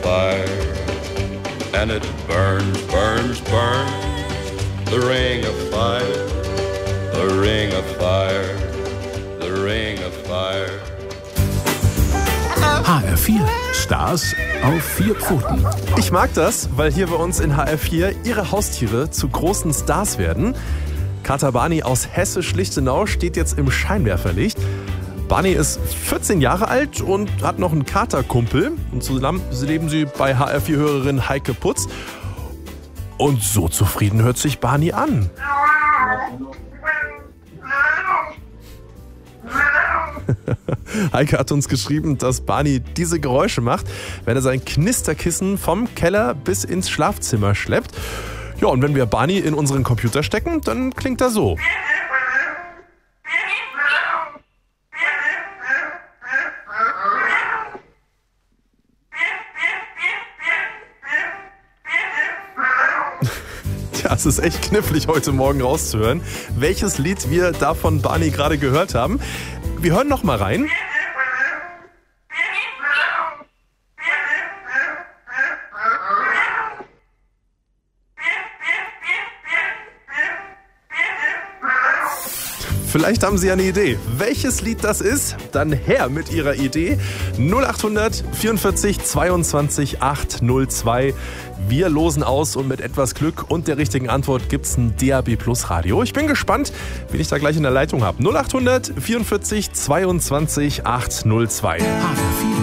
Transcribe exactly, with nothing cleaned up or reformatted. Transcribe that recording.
fire, and it burns, burns, burns. The ring of fire, the ring of fire, the ring of fire. H R vier, Stars auf vier Pfoten. Ich mag das, weil hier bei uns in H R vier ihre Haustiere zu großen Stars werden. Kater Barney aus Hessisch-Lichtenau steht jetzt im Scheinwerferlicht. Barney ist vierzehn Jahre alt und hat noch einen Katerkumpel. Und zusammen leben sie bei H R vier-Hörerin Heike Putz. Und so zufrieden hört sich Barney an. Heike hat uns geschrieben, dass Barney diese Geräusche macht, wenn er sein Knisterkissen vom Keller bis ins Schlafzimmer schleppt. Ja, und wenn wir Barney in unseren Computer stecken, dann klingt er so. Ja, es ist echt knifflig, heute Morgen rauszuhören, welches Lied wir da von Barney gerade gehört haben. Wir hören noch mal rein. Vielleicht haben Sie ja eine Idee, welches Lied das ist? Dann her mit Ihrer Idee. null acht hundert vierundvierzig zweiundzwanzig achthundertzwei. Wir losen aus und mit etwas Glück und der richtigen Antwort gibt's ein D A B Plus Radio. Ich bin gespannt, wen ich da gleich in der Leitung habe. null acht hundert vierundvierzig zweiundzwanzig achthundertzwei. H R vier